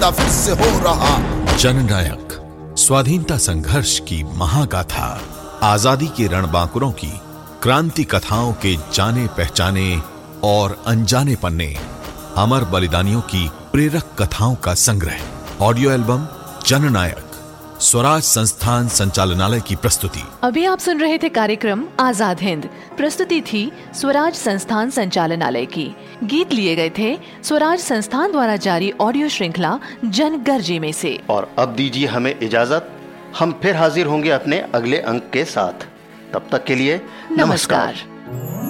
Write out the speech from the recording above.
पैदा फिर से हो रहा। जननायक, स्वाधीनता संघर्ष की महागाथा, आजादी के रणबांकुरों की क्रांति कथाओं के जाने पहचाने और अनजाने पन्ने, अमर बलिदानियों की प्रेरक कथाओं का संग्रह। ऑडियो एल्बम जननायक, स्वराज संस्थान संचालनालय की प्रस्तुति। अभी आप सुन रहे थे कार्यक्रम आजाद हिंद। प्रस्तुति थी स्वराज संस्थान संचालनालय की। गीत लिए गए थे स्वराज संस्थान द्वारा जारी ऑडियो श्रृंखला जनगर्जी में से। और अब दीजिए हमें इजाजत, हम फिर हाजिर होंगे अपने अगले अंक के साथ। तब तक के लिए नमस्कार।